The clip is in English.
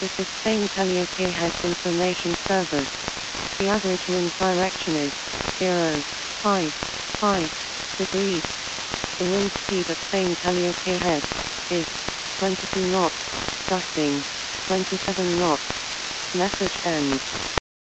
This is Spain Calliope Heads Information Service. The average wind direction is 0.5 degrees. The wind speed at Spain Calliope Head is 22 knots, gusting 27 knots. Message ends.